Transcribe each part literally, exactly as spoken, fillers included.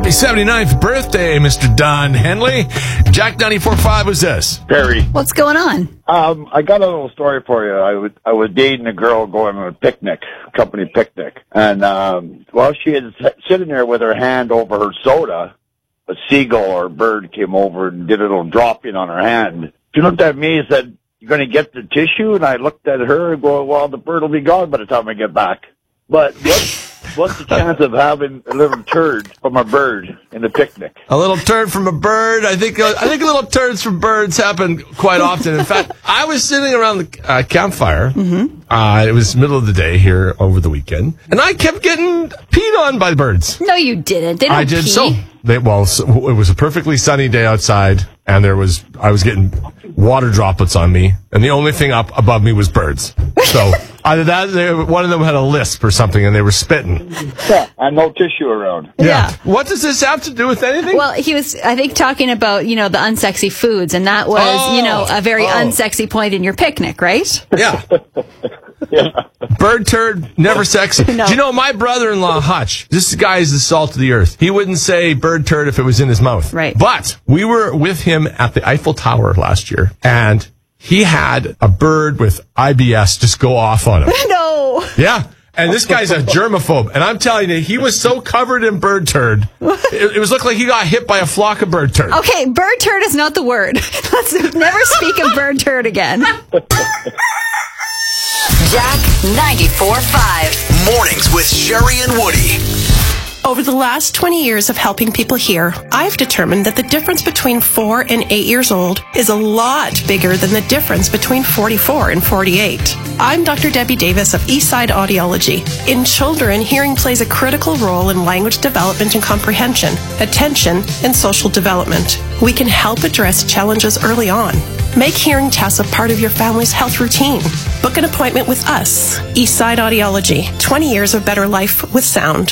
Happy seventy-ninth birthday, Mister Don Henley. Jack ninety-four point five was this. Perry. What's going on? Um, I got a little story for you. I was, I was dating a girl going on a picnic, company picnic. And um, while she was sitting there with her hand over her soda, a seagull or a bird came over and did a little dropping on her hand. She looked at me and said, "You're going to get the tissue?" And I looked at her and go, "Well, the bird will be gone by the time I get back." But what, what's the chance of having a little turd from a bird in the picnic? A little turd from a bird. I think uh, I think little turds from birds happen quite often. In fact, I was sitting around the uh, campfire. Mm-hmm. Uh, it was middle of the day here over the weekend, and I kept getting peed on by birds. No, you didn't. They don't I did pee. so. They, well, so it was a perfectly sunny day outside, and there was I was getting water droplets on me, and the only thing up above me was birds. So either that, they, one of them had a lisp or something, and they were spitting. Yeah, and no tissue around. Yeah. Yeah. What does this have to do with anything? Well, he was, I think, talking about, you know, the unsexy foods, and that was, Oh. you know, a very Oh. unsexy point in your picnic, right? Yeah. Yeah. Bird turd, never sexy. No. Do you know my brother-in-law, Hutch? This guy is the salt of the earth. He wouldn't say bird turd if it was in his mouth. Right. But we were with him at the Eiffel Tower last year, and he had a bird with I B S just go off on him. No. Yeah. And this guy's a germaphobe. And I'm telling you, he was so covered in bird turd, it, it was looked like he got hit by a flock of bird turd. Okay, bird turd is not the word. Let's never speak of bird turd again. Jack ninety-four point five. Mornings with Sherry and Woody. Over the last twenty years of helping people hear, I've determined that the difference between four and eight years old is a lot bigger than the difference between forty-four and forty-eight. I'm Doctor Debbie Davis of Eastside Audiology. In children, hearing plays a critical role in language development and comprehension, attention, and social development. We can help address challenges early on. Make hearing tests a part of your family's health routine. Book an appointment with us. Eastside Audiology. twenty years of better life with sound.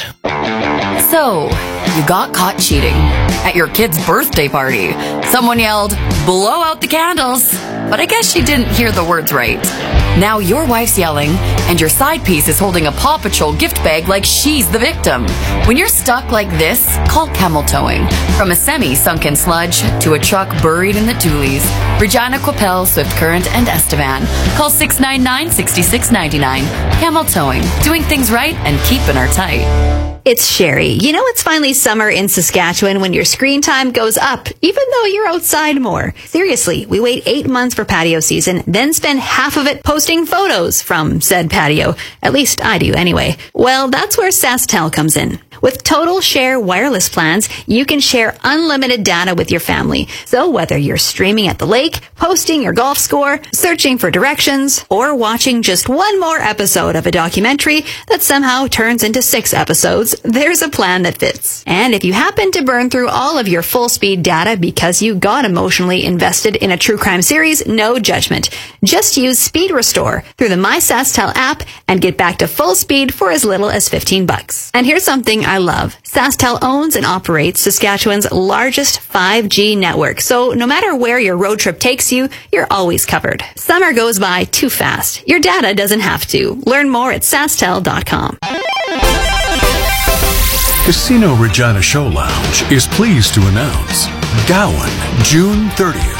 So, you got caught cheating at your kid's birthday party. Someone yelled, "Blow out the candles," but I guess she didn't hear the words right. Now your wife's yelling, and your side piece is holding a Paw Patrol gift bag like she's the victim. When you're stuck like this, call Camel Towing. From a semi-sunken sludge to a truck buried in the tules, Regina, Coppell, Swift Current, and Estevan. Call six nine nine, six six nine nine. Camel Towing, doing things right and keeping her tight. It's Sherry. You know it's finally summer in Saskatchewan when your screen time goes up, even though you're outside more. Seriously, we wait eight months for patio season, then spend half of it posting photos from said patio. At least I do anyway. Well, that's where SaskTel comes in. With Total Share wireless plans, you can share unlimited data with your family. So whether you're streaming at the lake, posting your golf score, searching for directions, or watching just one more episode of a documentary that somehow turns into six episodes, there's a plan that fits. And if you happen to burn through all of your full-speed data because you got emotionally invested in a true crime series, no judgment. Just use Speed Restore through the MySaskTel app and get back to full speed for as little as fifteen bucks. And here's something I love. SaskTel owns and operates Saskatchewan's largest five G network, so no matter where your road trip takes you, you're always covered. Summer goes by too fast. Your data doesn't have to. Learn more at sasktel dot com. Casino Regina Show Lounge is pleased to announce Gowan, June thirtieth.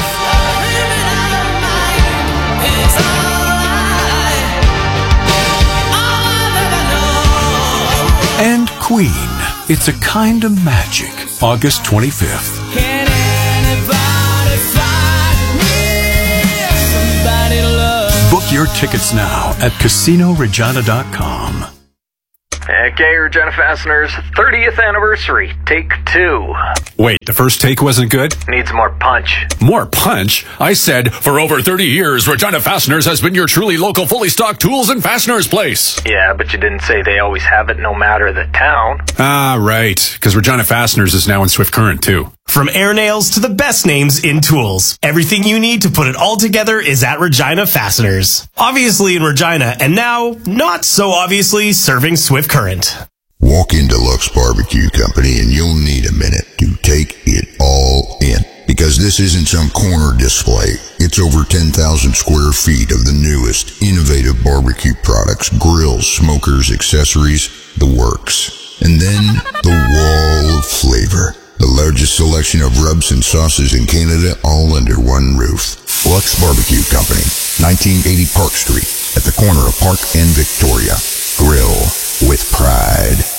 And Queen, It's a Kind of Magic, August twenty-fifth. Can anybody find me somebody to love? Book your tickets now at casino regina dot com. Okay, Regina Fasteners, thirtieth anniversary, take two. Wait, the first take wasn't good? Needs more punch. More punch? I said, for over thirty years, Regina Fasteners has been your truly local, fully stocked tools and fasteners place. Yeah, but you didn't say they always have it no matter the town. Ah, right, because Regina Fasteners is now in Swift Current, too. From air nails to the best names in tools, everything you need to put it all together is at Regina Fasteners. Obviously in Regina, and now, not so obviously, serving Swift Current. Walk into Lux Barbecue Company and you'll need a minute to take it all in. Because this isn't some corner display. It's over ten thousand square feet of the newest, innovative barbecue products, grills, smokers, accessories, the works. And then the wall of flavor. flavor. The largest selection of rubs and sauces in Canada, all under one roof. Lux Barbecue Company, nineteen eighty Park Street, at the corner of Park and Victoria. Grill with pride.